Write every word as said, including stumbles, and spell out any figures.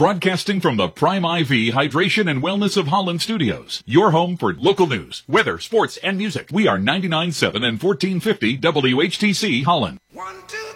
broadcasting from the Prime I V Hydration and Wellness of Holland studios. Your home for local news, weather, sports, and music. We are ninety-nine point seven and fourteen fifty W H T C Holland. One, two.